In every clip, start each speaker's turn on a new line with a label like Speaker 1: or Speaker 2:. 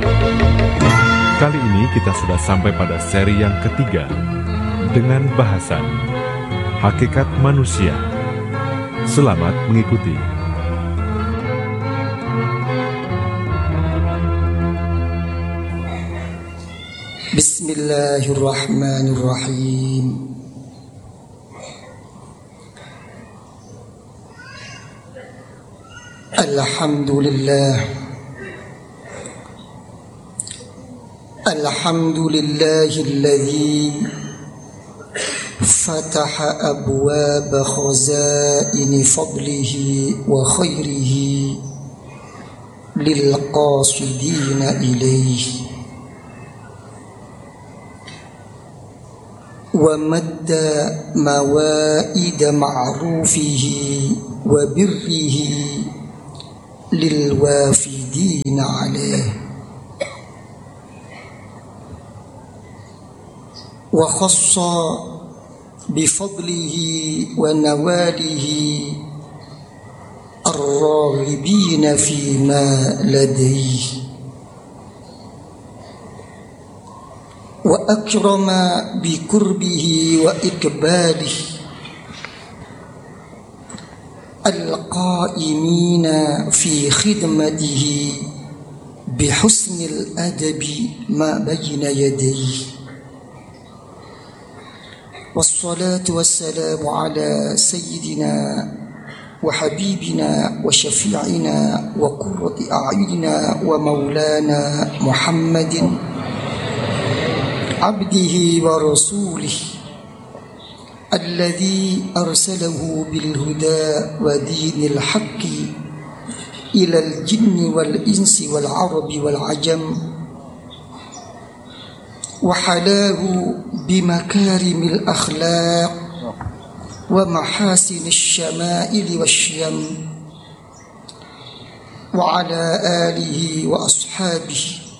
Speaker 1: Kali ini kita sudah sampai pada seri yang ketiga dengan bahasan Hakikat Manusia. Selamat mengikuti.
Speaker 2: Bismillahirrahmanirrahim. Alhamdulillah. Alhamdulillahilladzi fataha abwaba khazaini fadlihi wa khairihi lil qasidina ilayhi wa madda mawaida ma'rufihi wa birrihi lil wafidina alayhi wa khassa bifadlihi wa nawalihi ar-raghibina fima ladayhi wa akrama bikurbihi wa ikbalihi al-qa'imina fi khidmatihi bihusnil adabi ma bayna yadayhi. والصلاة والسلام على سيدنا وحبيبنا وشفيعنا وقرة أعيننا ومولانا محمد عبده ورسوله الذي أرسله بالهدى ودين الحق إلى الجن والإنس والعرب والعجم وحلاه بمكارم الأخلاق ومحاسن الشمائل والشيم وعلى آله وأصحابه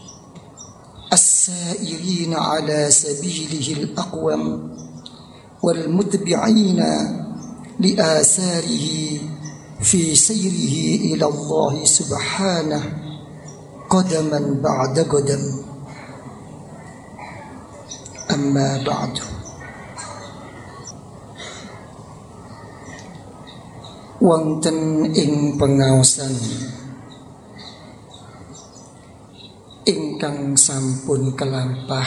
Speaker 2: السائرين على سبيله الأقوم والمتبعين لآثاره في سيره إلى الله سبحانه قدما بعد قدم. Amma ba'du. Wonten ing pengaosan ingkang sampun kelampah.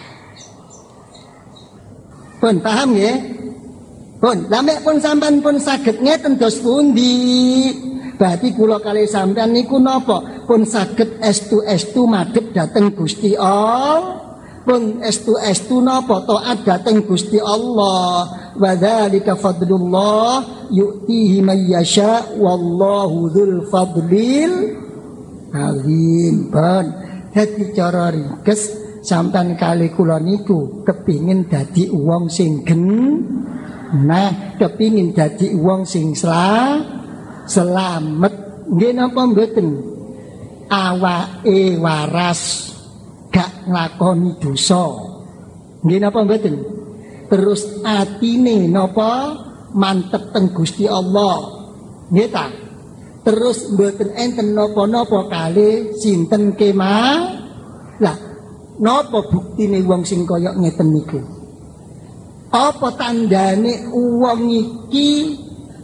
Speaker 2: Pun paham nggih? Pun, lamek pun sampean pun saged ngeten dos pundi? Berarti kula kalih sampean niku napa? Pun saged estu-estu madhep dhateng Gusti Allah. Pun estu napa taat dhateng Gusti Allah. Wa dzalika fadlullah yu'tihi may yasha wallahu dzul fadlil azim. Pun dadi cara ringkes sampean kalih kula niku kepingin dadi wong sing genah, kepingin dadi wong sing selamet. Nggih napa mboten? Awake waras gak nglakoni dosa. Nggih napa mboten? Terus atine napa mantep teng Gusti Allah. Nggih ta? Terus mboten enten napa-napa kalih sinten kemah. Lah, napa buktine wong sing kaya ngeten niku? Apa tandane wong iki?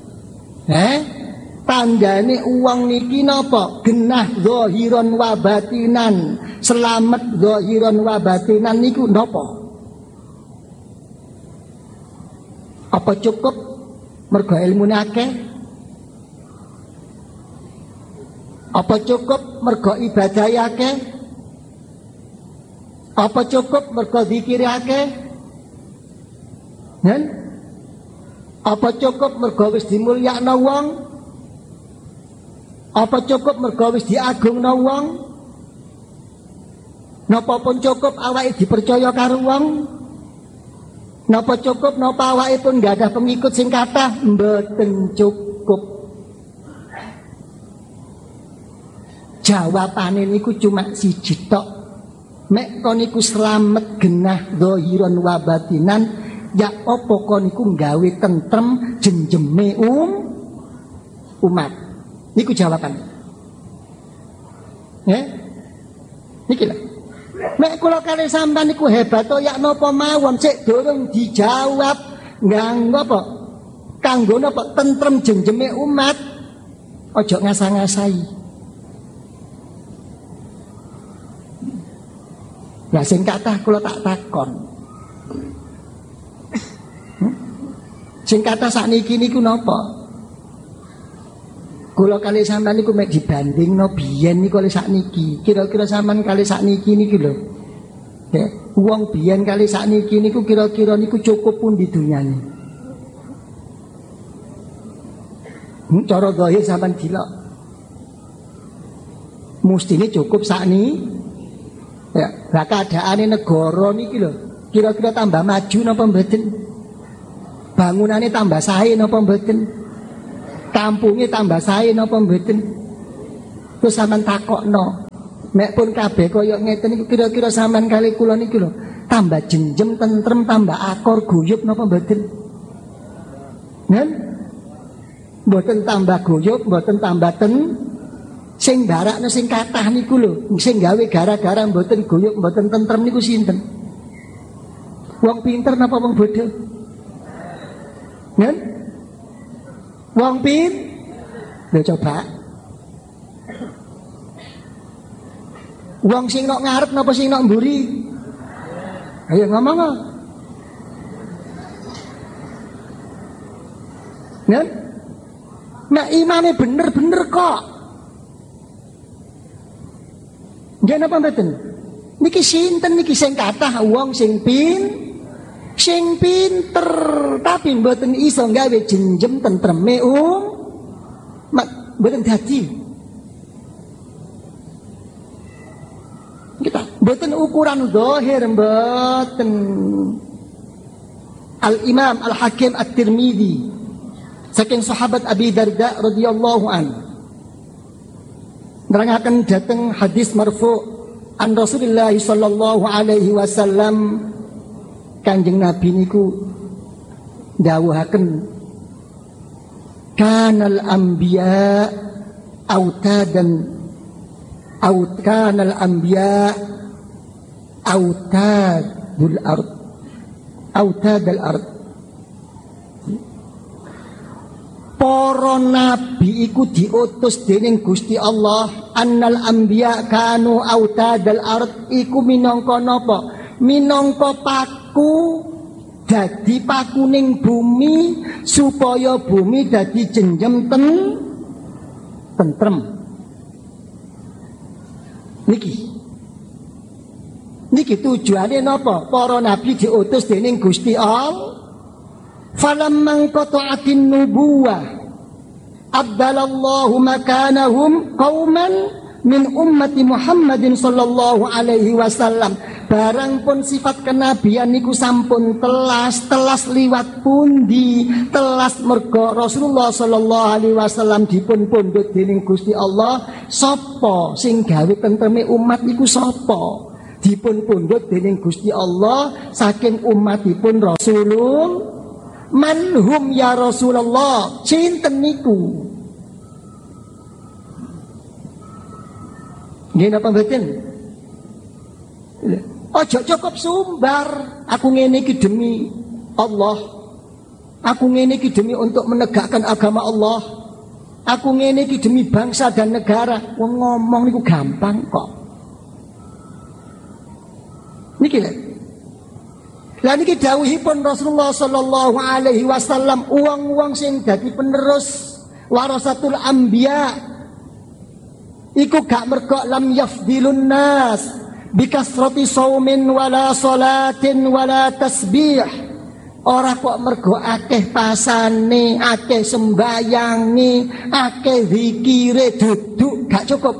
Speaker 2: Tandane wong niki napa? Genah zahiran wa batinan. Selamat zahiran wa batinan niku napa? Apa cukup mergo ilmune akeh? Apa cukup mergo ibadah akeh? Apa cukup mergo zikir akeh? Apa cukup mergo wis dimulyakno wong? Apa cukup mergo wis diagungno wong? Napa pun cukup awake dipercaya karo wong? Napa cukup napa awake pun enggak ada pengikut sing kathah? Mboten cukup. Jawabane niku cuma siji tok. Mek kon niku slamet genah zahiran wa batinan, ya apa kon niku gawe tentrem jenjeme umat. Niku jawaban. Niki lho. Nek kula kali sampean niku hebat ya napa mawon sik durung dijawab nganggo apa? Kanggo napa tentrem jenjeme umat. Ojo ngasah-ngasahi. Lah sing kathah kula tak takon. Sing kathah sakniki niku napa? Kula kali sampean niku mek dibandingno biyen niku kali sakniki. Kira-kira sampean kali sakniki niki lho. Ya, wong biyen kali sakniki niku kira-kira niku cukup pundi dunyane. Cara zahir sampean dilok. Mustine cukup sakniki. Ya, lah keadaane negara niki lho. Kira-kira tambah maju napa mboten? Bangunane tambah sae napa mboten? Kampungnya tambah sae napa mboten? Terus sampean takokno. Mek pun kabeh kaya ngeten niku kira-kira sampean kali kula niku lho, tambah jenjem tentrem, tambah akor guyub napa mboten? Nen? Mboten tambah guyub, mboten tambah sing barakne sing kathah niku lho, sing gawe gara-gara mboten guyub, mboten tentrem niku sinten? Wong pinter napa wong bodoh? Nen? Wong pin, lho coba. Wong sing nok ngarep napa sing nok mburi? Ayo ngomong. Nen? Nek imane bener-bener kok. Nggih napa mboten? Niki sinten niki sing kathah wong sing pinter tapi mboten iso gawe jenjem tentreme mboten dadi. Kita mboten ukuran zahir mboten. Al-Imam Al-Hakim At-Tirmidzi saking sahabat Abi Darda radhiyallahu anhu nerangaken dhateng hadis marfu' an Rasulillah sallallahu alaihi wasallam. Kanjeng Nabi niku dawuhaken kanal anbiya autadul ard. Para nabi iku diutus dening Gusti Allah. Annal anbiya kanu autadul ard iku minangka napa? Minangka paku dadi pakuning bumi supaya bumi dadi jenjem tentrem. Niki tujuane napa? Para nabi diutus dening Gusti Allah. Falamman qata'atin nubuwah abdalallahu makanahum qauman min ummati Muhammadin sallallahu alaihi wasallam. Barang pun sifat kenabian niku sampun telas liwat pundi, telas mergo Rasulullah sallallahu alaihi wasallam dipun pundhut dening Gusti Allah. Sapa sing gawe tentreme umat niku sapa? Dipun pundhut dening Gusti Allah saking umatipun Rasulullah. Manhum ya Rasulullah, sinten niku? Nggih napa mboten? Ojo cukup sumbar. Aku ngene iki demi Allah. Aku ngene iki demi untuk menegakkan agama Allah. Aku ngene iki demi bangsa dan negara. Wong ngomong niku gampang kok. Niki lho. Lah niki dawuhipun Rasulullah sallallahu alaihi wasallam, wong-wong sing dadi penerus warasatul anbiya iku gak mergo lam yafdilun nas bikasrati saumin wala salatin wala tasbih. Ora kok mergo akeh pasane, akeh sembayangi, akeh zikire, duduk gak cukup.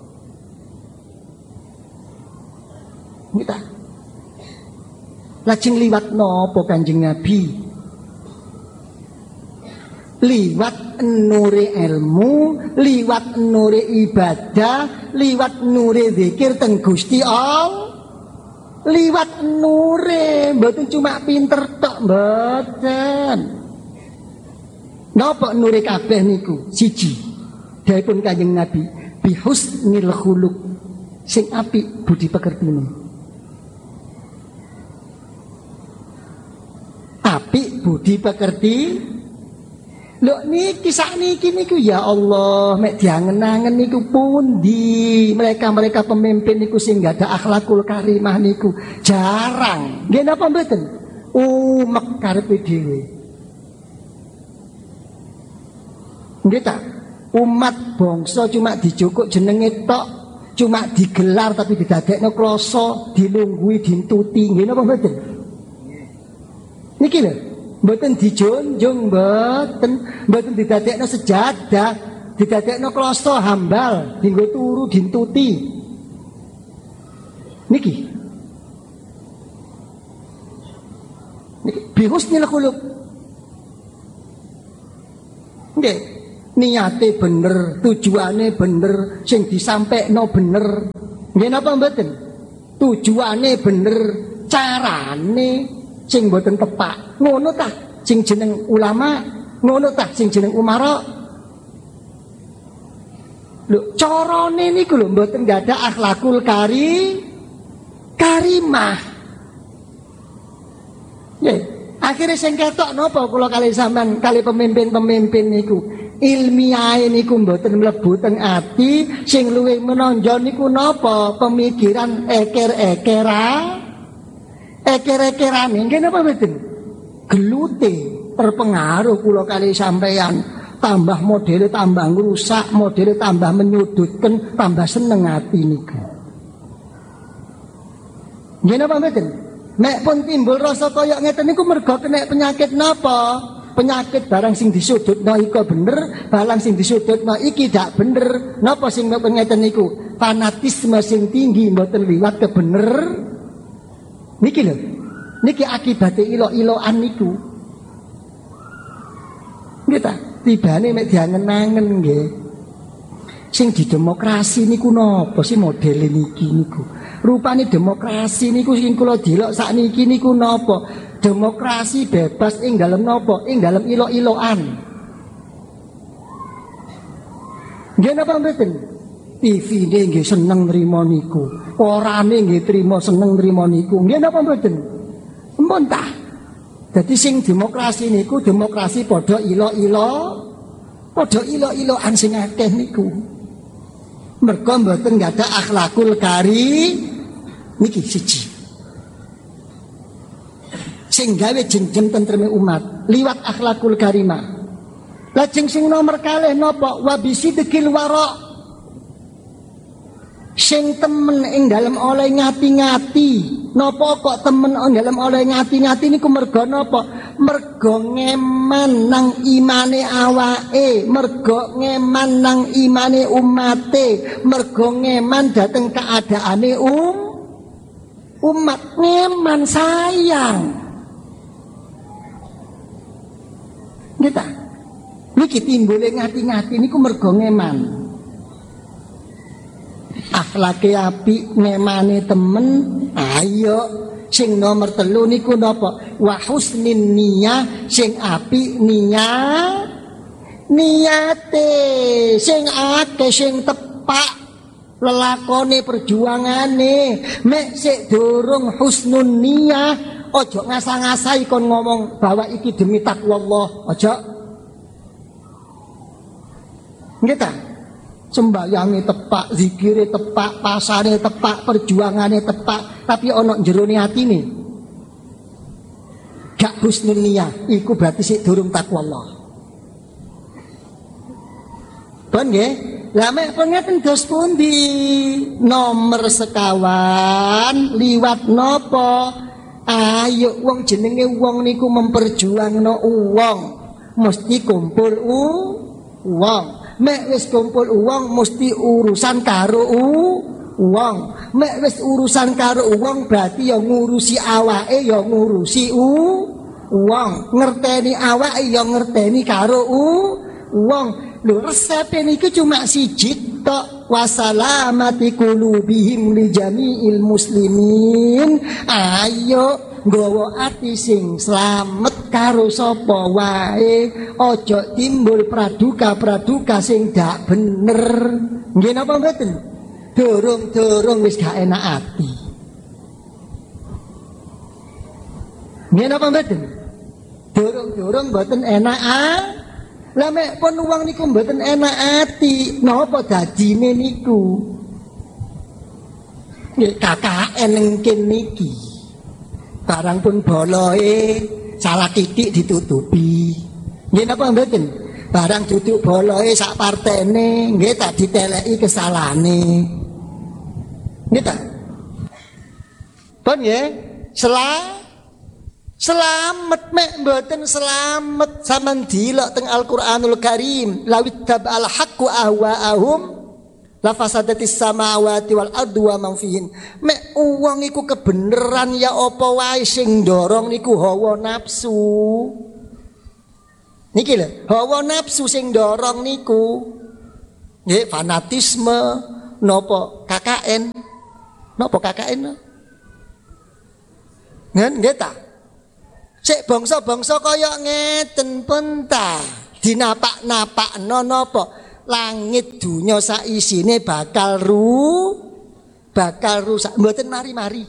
Speaker 2: Kita lajeng liwat nopo Kanjeng Nabi? Liwat nure ilmu, liwat nure ibadah, liwat nure zikir teng Gusti Allah. Liwat nure, mboten cuma pinter tok mboten. Napa nure kabeh niku? Siji, dawuhipun Kanjeng Nabi, bihusnil khuluq. sing apik budi pekertine. Apik budi pekerti. Lho niki sakniki niku ya Allah, mek diangen-angen niku pundi mereka-mereka pemimpin niku sing gak ada akhlakul karimah niku jarang. Nggih napa mboten? Umek karepe dhewe. Nggih ta? Umat bangsa cuma dijukuk jenenge tok, cuma digelar tapi didadekno kloso, dilunggui, dintuti. Nggih napa mboten? Niki lho. Mboten dijunjung, mboten didadekno sejadah, didadekno kloso hambal, dinggo turu dintuti. Niki bihusnil khuluq. Nggih, niate bener, tujuane bener, sing disampaikno bener. Nggih napa mboten? Tujuane bener, carane sing mboten tepak. Ngono tah sing jeneng ulama, ngono tah sing jeneng umara. Lho carane niku lho mboten gak ada akhlakul karimah. Nggih, akhire sing ketok napa kula kali sampean kali pemimpin-pemimpin niku. Ilmiah niku mboten mlebu teng ati, sing luwih menonjol niku napa? Pemikiran eker-ekerane nggih napa mboten? Gelute terpengaruh kula kali sampeyan, tambah modele tambah ngrusak, modele tambah menyudutkan, tambah seneng ati niku. Nggih napa mboten? Nek pun timbul rasa kaya ngeten niku mergo kena penyakit napa? Penyakit barang sing disudutno iku bener, barang sing disudutno iki dak bener. Napa sing ngeten niku? Fanatisme sing tinggi mboten liwat ke bener. Niki lho, niki akibatnya ilo-iloan niku. Nggih ta, tibane mek diangen-angen nggih. Sing di demokrasi niku napa sih modele niki niku? Rupane demokrasi niku sing kula delok sakniki niku napa? Demokrasi bebas ing dalem napa? Ing dalem ilo-iloan. Nggih napa mboten? TV-ne nggih seneng nrimo niku. Orane nggih trimo seneng nrimo niku. Nggih napa mboten? Empun ta. Dadi sing demokrasi niku demokrasi padha ilo-iloan sing akeh niku. Mergo mboten gak ada akhlakul niki siji. Sing gawe jenjem tentreme umat liwat akhlakul karimah. Lajeng sing nomor kalih napa? Wa bisidqil wara'. Sing temen ing dalem oleh ngati-ngati. Napa kok temen ing dalem oleh ngati-ngati niku mergo napa? Mergo ngeman nang imane awake, mergo ngeman nang imane umate, mergo ngeman dateng keadaane umat, ngeman sayang. Nggih. Niki timbule ngati-ngati niku mergo ngeman. Akhlake apik, ngemane temen, ayo. Sing nomor 3 niku napa? Wa husnin niyah, sing apik niate, sing akeh sing tepak lelakone perjuangane. Mek sik durung husnun niyah, ojo ngasah-ngasahi kon ngomong bahwa iki demi takwa Allah, ojo. Nggih ta? Sembayange tepak, zikire tepak, pasane tepak, perjuangane tepak, tapi ana jerone atine gak husnul niyah, iku berarti sik durung takwa Allah. Pun nggih, lha mek pengeten dos pundi? Nomor sekawan liwat napa? Ayo wong jenenge wong niku memperjuangno wong, mesti kumpul wong. Mek wis kumpul uang mesti urusan karo uang. Mek wis urusan karo uang berarti ya ngurusi awake ya ngurusi uang. Ngerteni awake ya ngerteni karo uang. Lho resepe niku cuma siji tok. Wasalamati qulubihim li jami'il muslimin. Ayo nggawa ati sing slamet karo sapa wae, aja timbul praduga sing dak bener. Nggih napa mboten? Durung wis gak enak ati. Nggih napa mboten? Durung mboten enak Lah mek pun wong niku mboten enak ati, napa dadine niku? Nggih KKN engkin niki. Barang pun boloe salah titik ditutupi. Nggih napa mboten? Barang duduk boloe sak partene nggih tak diteleki kesalahane. Nggih ta? Pun nggih, selamat mek mboten selamat sampean dilok teng Al-Qur'anul Karim lawit tabal haqqu ahwaahum la fasadatis samawati wal ardu wa man fihin. Mek wong iku kebeneran ya apa wae sing ndorong niku hawa nafsu. Niki lho, hawa nafsu sing ndorong niku nggih fanatisme napa KKN. Napa KKN? Nggih ta? Sik bangsa-bangsa kaya ngeten pun ta dinapak-napakno napa langit dunya sak isine bakal rusak mboten mari-mari.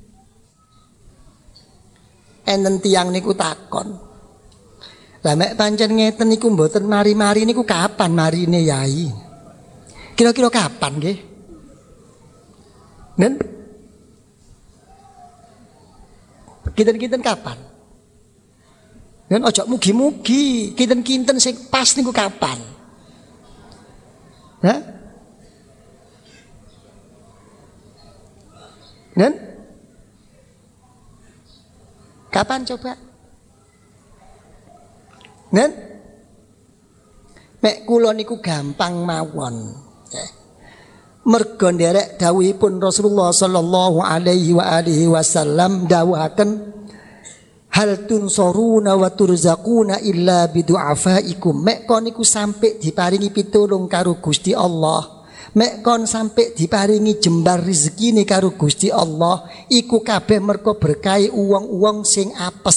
Speaker 2: Enten tiyang niku takon. Lah mek pancen ngeten niku mboten mari-mari niku kapan marine yai? Kira-kira kapan nggih? Nen? Kinten-kinten kapan? Dan ojo mugi-mugi, kinten-kinten sing pas niku kapan? Hah? Dan kapan coba? Dan mek kula niku gampang mawon. Mergo nderek dawuhipun Rasulullah sallallahu alaihi wasallam dawuhaken hal tunsoruna wa turzaquna illa bidu'afaikum. Mek kon niku sampai diparingi pitulung karo Gusti Allah, mek kon sampai diparingi jembar rezekine karo Gusti Allah, iku kabeh mergo berkahi uwong-uwong sing apes.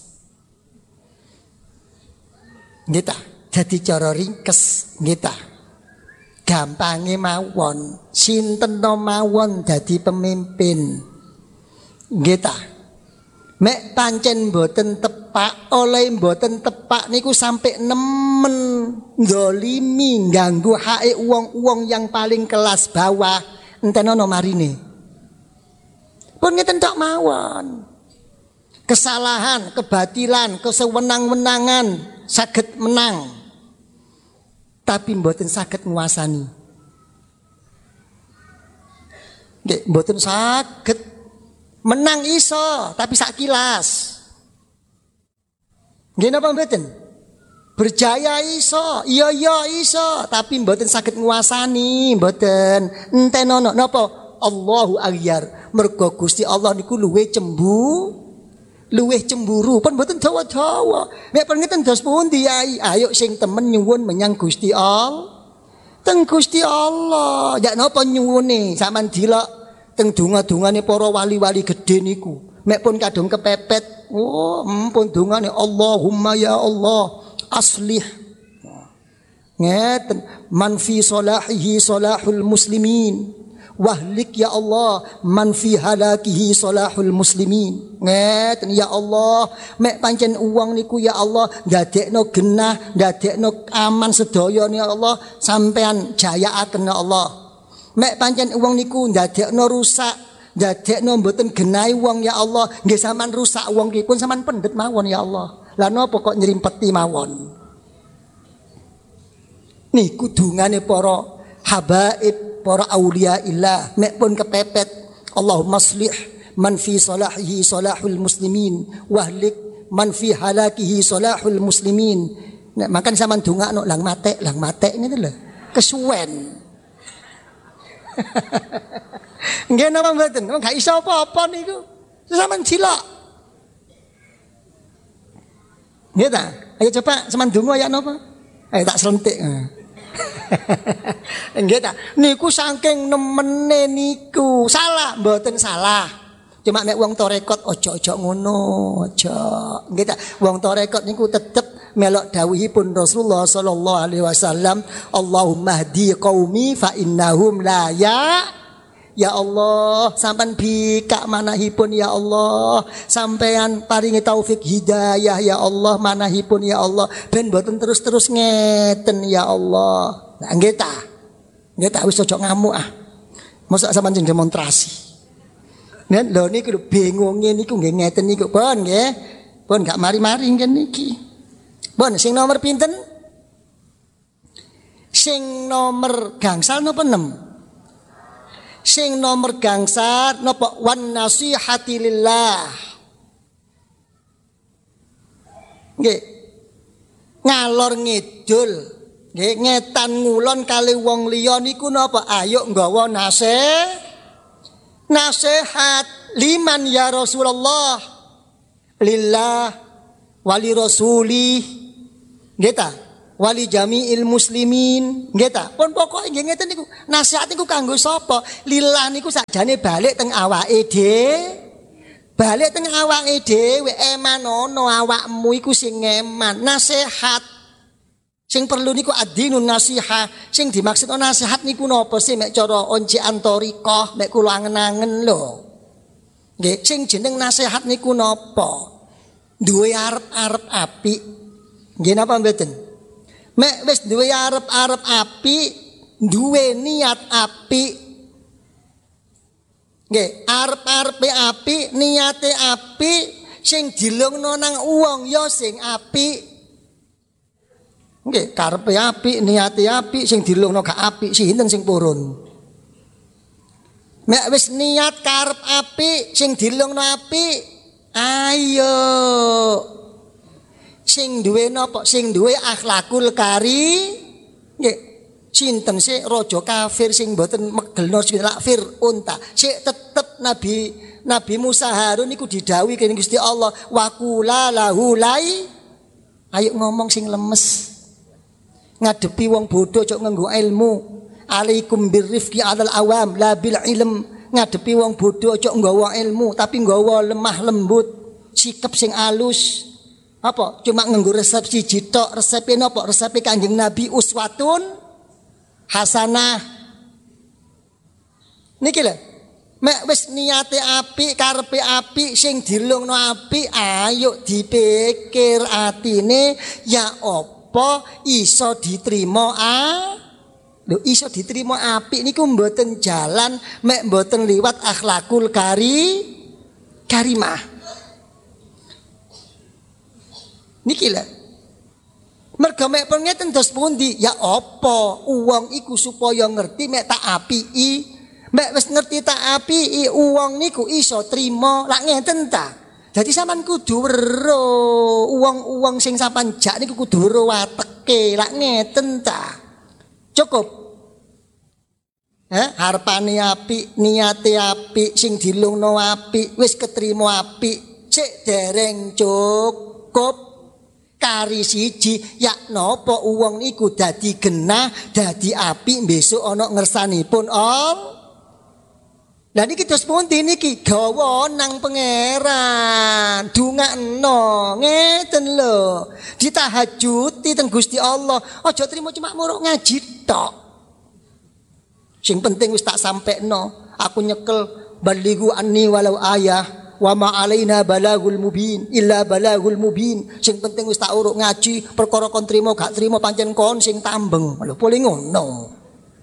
Speaker 2: Nggih ta? Dadi cara ringkes nggih ta? Gampange mawon, sinten mawon dadi pemimpin. Nggih ta? Mek pancen mboten tepak, oleh mboten tepak niku sampai nemen ndolimi ganggu hake wong-wong yang paling kelas bawah, enten ana marine. Pun ngeten tok mawon. Kesalahan, kebatilan, kesewenang-wenangan saged menang. Tapi mboten saged nguasani. Nggih, mboten saged menang iso, tapi sak kilas. Nggih napa mboten? Berjaya iso, iya iso, tapi mboten saged nguasani, mboten. Enten ana napa? Allahu Akbar. Mergo Gusti Allah niku luwih cemburu, pun mboten dawa-dawa. Nek pengeten dos pundi yai? Ayo sing temen nyuwun menyang Gusti Allah. Teng Gusti Allah. Ya napa nyuwune? Sampeyan dilok teng donga-dongane para wali-wali gedhe niku. Mek pun kadung kepepet, pun dongane Allahumma ya Allah aslih. Ngeten, man fi salahihi salahul muslimin. Wahlik ya Allah man fi halakihi salahul muslimin. Ngeten ya Allah, mek pancen uang niku ya Allah ndadekno genah, ndadekno aman sedaya ya Allah, sampean jayaaken ya Allah. Mek pancen uang niku ndadekno rusak, ndadekno mboten genahi wong ya Allah, nggih sampean rusak wong ki pun sampean pendet mawon ya Allah. Lah napa kok nyrimpeti mawon? Niku dungane para habaib, para aulia illah, mek pun kepepet. Allahumma aslih man fi salahihi salahul muslimin wahlik man fi halakihi salahul muslimin. Nek makan sampean dongakno lang matek ngene lho. Kesuwen. Nggih napa mboten? Wong gak iso apa-apa niku. Sampeyan cilok. Nggih ta? Ayo coba sampean donga ya napa? Ayo tak selentik. Nggih ta, niku saking nemene niku. Salah mboten salah. Cuma mek wong tarekat aja ngono, aja. Nggih ta, wong tarekat niku tetep melok dawuhipun Rasulullah sallallahu alaihi wasallam, Allahumma hdi qaumi fa innahum la ya Allah, sampean bikak manahipun ya Allah, sampean paringi taufik hidayah ya Allah, manahipun ya Allah, ben mboten terus-terus ngeten ya Allah. Nah, nggih ta. Nggih ta, wis aja ngamuk ah. Mosok sampean sing demonstrasi. Nen lho niku bingunge niku nggih ngeten niku, pun nggih. Pun gak mari-mari ngene niki. Pun sing nomor pinten? Sing nomor gangsal napa 6? Sing nomor gangsal napa wan nasihati lillah. Nggih. Ngalor ngidul, nggih ngetan ngulon kali wong liya niku napa? Ayo nggawa nasihat liman ya Rasulullah, lillah wali rasuli, nggih ta, wali jami'il muslimin, nggih ta. Pun pokoke nggih ngeten niku, nasihat niku kanggo sapa? Lillah niku sakjane balik teng awake balik teng awake dhewe, eman ono awakmu iku sing eman. Nasihat sing perlu niku ad-dinun nasiha. Sing dimaksud nasihat niku napa sih mek cara onci antorikoh mek kula angen-angen lho. Nggih, sing jeneng nasihat niku napa? Duwe arep-arep apik. Nggih napa mboten? Mek wis duwe arep-arep apik, duwe niat apik. Nggih, arep-arepe apik, niate apik, sing dilungno nang wong ya sing apik. Nggih, karepe apik, niate apik, sing dilungno gak apik, sinten sing purun? Mek wis niat karep apik, sing dilungno apik, ayo. Sing duwe napa? Sing duwe akhlakul kari. Nggih, sinten sih raja kafir sing mboten megelno lak Fir'aun ta. Sik tetep Nabi Musa Harun niku didhawuhi kene Gusti Allah, wa qula lahu lai. Ayo ngomong sing lemes. Ngadepi wong bodoh cok nganggo ilmu. Alaikum birrifqi 'alal awam la bil ilm. Ngadepi wong bodoh cok nggawa ilmu tapi nggawa lemah lembut, sikap sing alus. Apa? Cuma nganggo resep siji tok. Resepe napa? Resepe Kanjeng Nabi uswatun hasanah. Niki lho. Mek wis niate apik, karepe apik, sing dilungno apik, ayo dipikir atine ya apa iso diterima lho iso diterima apik niku mboten jalan mek mboten liwat akhlakul karimah. Niki lho. Mergo mek pengeten dos pundi ya apa wong iku supaya ngerti mek tak apiki, mek wis ngerti tak apiki wong niku iso trima lak ngeten ta. Jadi sampean kudu weruh uang sing sampean jak niku kudu weruh wateke lak ngeten ta. Cukup. Harpane apik, niate apik, sing dilungno apik, wis ketrima apik, cek dereng cukup. Kari siji ya napa uang niku dadi genah, dadi apik besok ana ngersanipun Allah. Lah niki terus pundi niki gawa nang pangeran, dungakno ngeten lho. Ditahajuti teng Gusti Allah, aja trimo cuma muruk ngaji tok. Sing penting wis tak sampekno, aku nyekel balighu anni walau ayah wa ma alaina balagul mubin illa balagul mubin. Sing penting wis tak uruk ngaji, perkara kon trimo gak trimo pancen kon sing tambeng. Lho pole ngono.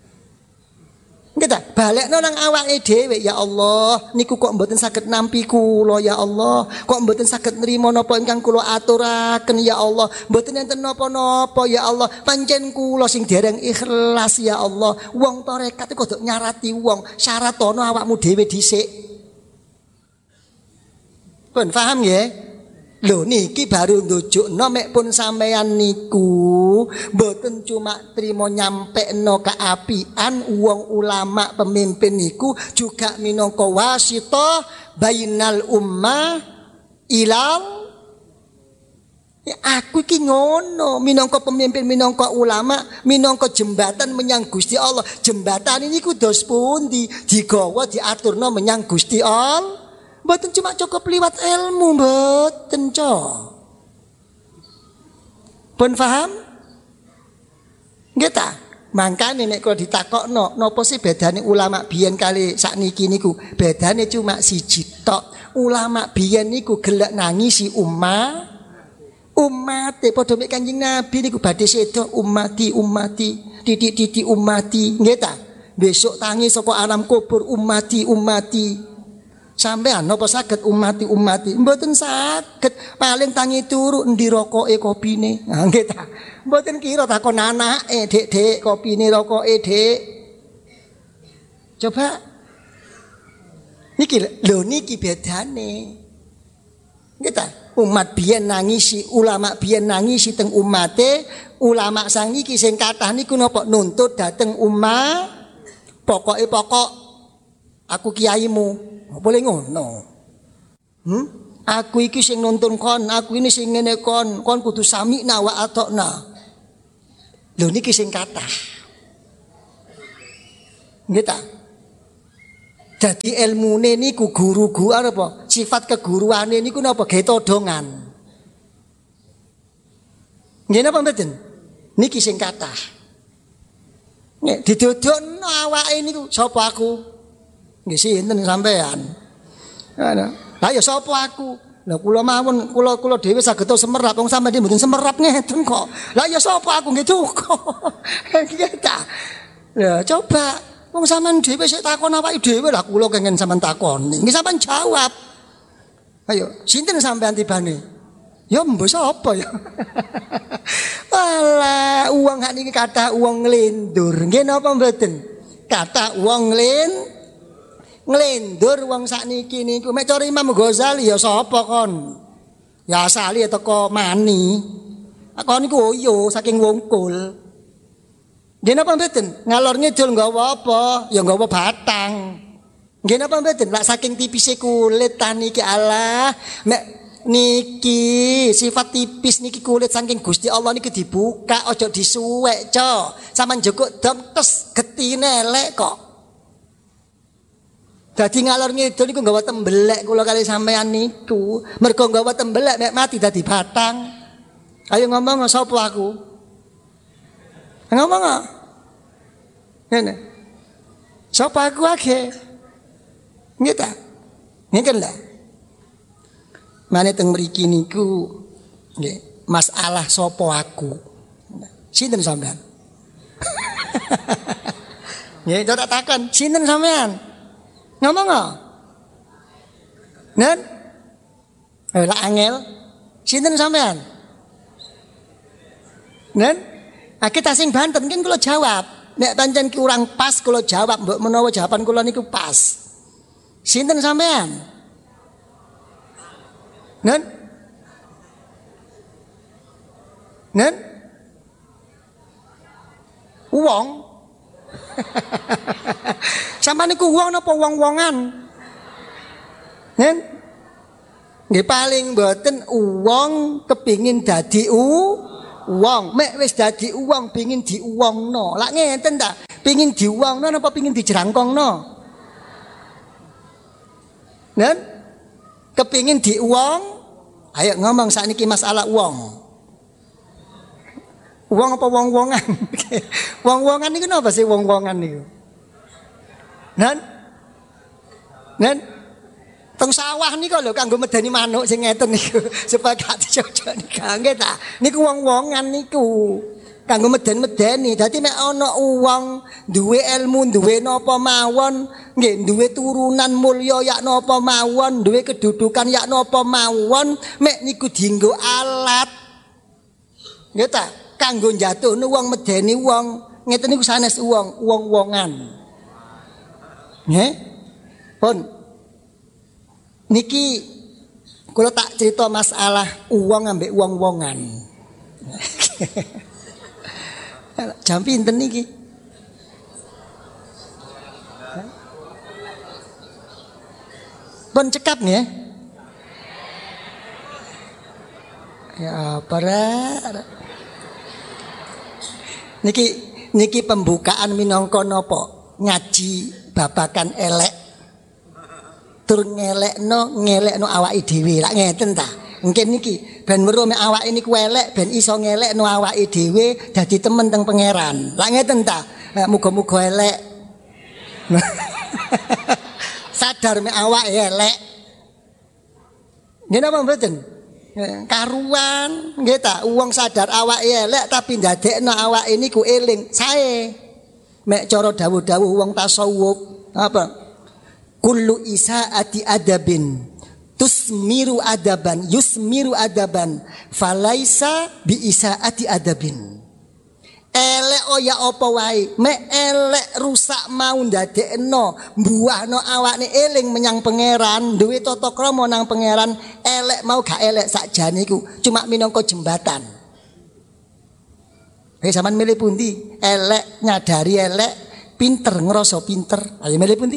Speaker 2: Kita balekno nang awake dhewe ya Allah, niku kok mboten saged nampi kula ya Allah, kok mboten saged nrimo napa ingkang kula aturaken ya Allah, mboten enten napa-napa ya Allah, pancen kula sing dereng ikhlas ya Allah. Wong tarekat iku kudu nyarati wong, syarat ana awakmu dhewe dhisik. Pun paham nggih? Lho niki baru ndujukno mek pun sampeyan niku mboten cuma trimo nyampekno keapian wong ulama pemimpin niku juga minangka wasithah bainal ummah ilal. Ya, aku iki ngono minangka pemimpin, minangka ulama, minangka jembatan menyang Gusti Allah. Jembatan ini ku dos pundi digawa diaturno menyang Gusti Allah. Mboten cuma cukup liwat ilmu, mboten cok. Pun paham? Nggih ta? Mangkane nek kok ditakokno napa sih bedane ulama biyen kali sakniki niku? Bedane cuma siji tok. Ulama biyen niku gelek nangisi umat padha mek Kanjeng Nabi niku badhe sedo ummati titik ummati nggih ta? Besok tangi saka alam kubur ummati. Sampean napa saged ummati? Mboten saged. Paling tangi turu endi rokoke kopine. Ha nggih ta. Mboten kira takon anake, Dik, kopine rokoke, Dik. Coba niki bedane. Nggih ta. Umat biyen nangisi, ulama biyen nangisi teng umate, ulama saniki sing kathah niku napa nuntut dateng pokok aku kiaimu. Boleh ngono. Aku iki sing nuntun kon, aku ini sing ngene kon kudu sami'na wa ata'na. Lho niki sing kathah. Nggih ta? Dadi ilmune niku guru apa? Sifat keguruane niku napa? Gawe todongan. Nggih napa mboten? Niki sing kathah. Nek didodokno awake niku sapa aku? Nggih sinten sampean. Lah ya sapa aku? Lah kula mawon kula dhewe saged semerap wong sampeyan mboten semerap ngeten kok. Lah ya sapa aku nggih duka. Nggih ta. Lah coba wong sampean dhewe sik takon awake dhewe lah kula kenging sampean takoni. Nggih sampean jawab. Ayo, sinten sampean tibane? Ya mbok sapa ya. Alah, uang hak niki kathah uang nglendur. Nggih napa mboten? Kathah uang nglendur wong sakniki niku. Mek cara Imam Ghazali ya sapa kon? Ya asale teko Mani. Kon niku oyo saking wungkul. Nggih napa mboten? Ngalor ngidul nggawa apa? Ya nggawa batang. Nggih napa mboten? Lak saking tipise kulit ta niki Allah. Mek niki sifat tipis niki kulit saking Gusti Allah niki dibuka aja disuwek, Cok. Saman njukuk dom tes getine elek kok. Dadi ngalor ngidul niku nggawa tembelek kula kali sampean niku. Mergo nggawa tembelek nek mati dadi batang. Ayo ngomong sapa aku? Ngomong kok. Ngene. Sapa aku age? Nggih ta? Ngene lho. Mane teng mriki niku nggih, masalah sapa aku. Sinten sampean? Nggih, tak takon, sinten sampean? Ngomong kok. Nen? Lah angel. Sinten sampean? Nen? Kita sing Banten kan kula jawab. Nek pancen kurang pas kula jawab, mbok menawa jawaban kula niku pas. Sinten sampean? Nen? Nen? Wong. Sampeyan niku wong napa wong-wongan? Nen? Nggih paling mboten wong kepingin dadi wong, mek wis dadi wong pengin diuwongno. Lak ngenten ta? Pengin diuwongno napa pengin dijerangkongno? Nen? Kepingin diuwong? Ayo ngomong sakniki masalah wong. Wong apa wong-wongan? Wong-wongan niku napa sih wong-wongan niku? Nen? Nen? Teng sawah niku lho kanggo medeni manuk sing ngeten niku supaya gak dicocok niku. Nggih ta? Niku wong-wongan niku. Kanggo meden-medeni. Dadi mek ana wong duwe ilmu, duwe napa mawon, nggih duwe turunan mulya yak napa mawon, duwe kedudukan yak napa mawon, mek niku dienggo alat. Nggih ta? Kanggo njatuhno wong medeni wong. Ngeten niku sanes wong-wongan. Nggih? Pun niki kula tak cerita masalah uang ambek wong-wongan. Jam pinten niki? Pun cekap nggih. Ya para niki pembukaan minangka napa? Ngaji babakan elek. tur ngelekno awake dhewe. Lak ngeten ta. Mungkin niki ben weruh mek awake niku elek ben iso ngelekno awake dhewe dadi temen teng pangeran. Lak ngeten ta. Muga-muga elek. Sadar mek awake elek. Nggih napa mboten? Karuan nggih ta, wong sadar awake elek tapi ndadekno awake niku eling sae. Mek cara dawuh-dawuh wong tasawuf apa? Kullu isaati adabin tusmiru adaban yusmiru adaban falaisa bi isaati adabin. Elek ya apa wae, mek elek rusak mau ndadekno mbuahno awakne eling menyang pangeran, duwe tata krama nang pangeran, elek mau gak elek sakjane iku cuma minangka jembatan. Sampeyan milih pundi? Elek nyadari elek, pinter ngerasa pinter. Ayo milih pundi?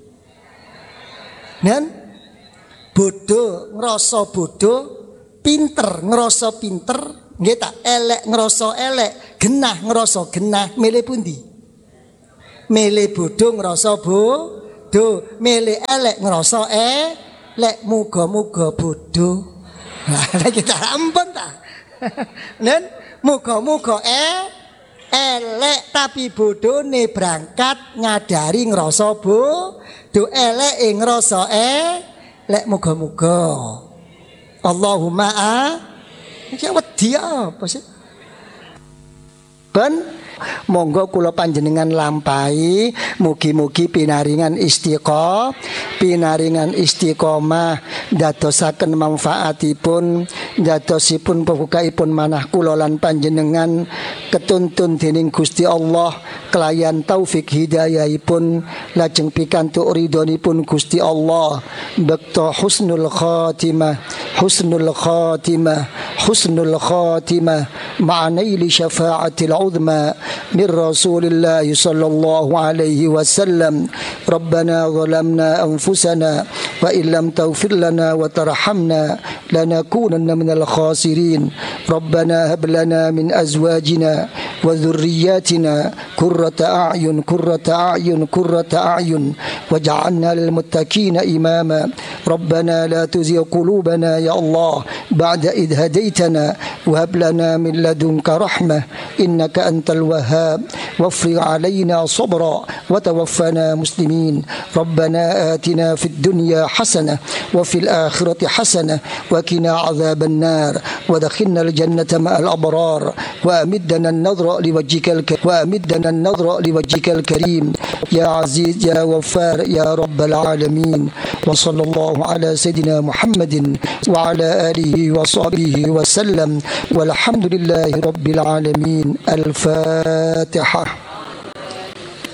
Speaker 2: Nen bodoh ngerasa bodoh, pinter ngerasa pinter. Nggih ta, elek ngerasa elek, genah ngerasa genah, milih pundi? Milih bodoh ngerasa bodoh, milih elek ngerasa elek, muga-muga bodoh. Lah kita ampun ta. Nen muga-muga elek tapi bodone berangkat nyadari ngerasa bodoh, elek ngerasa elek, muga-muga. Allahumma iki wedi apa sih? Ben monggo kula panjenengan lampahi mugi-mugi pinaringan istiqomah dadosaken manfaatipun dadosipun pembukaipun manah kula lan panjenengan ketuntun dening Gusti Allah kelayan taufik hidayahipun lajeng pikantuk ridhonipun Gusti Allah bekto husnul khatimah ma'anaili syafa'atil uzma min Rasulillah sallallahu alaihi wasallam. Rabbana zalamna anfusana wa illam taghfir lana wa tarhamna lanakunanna minal khasirin. Rabbana hab lana min azwajina wa dhurriyyatina qurrata a'yun waj'alna lil muttaqina imama. Rabbana la tuzigh qulubana ya Allah ba'da idh hadaitana wa hab lana min ladunka rahmah innaka antal wahhab wafrig alaina sabra wa tawaffana muslimin. Rabbana atina fid dunya hasanah wa fil akhirati hasanah wa qina adzaban nar wa adkhilna al jannata ma'al abrar wa amiddana an-nadhra liwajhikal karim ya aziz ya ghaffar ya rabbal alamin. Wa sallallahu ala sayidina Muhammadin wa ala alihi wa sahbihi wa sallam walhamdulillahi rabbil alamin. Al-Fatihah.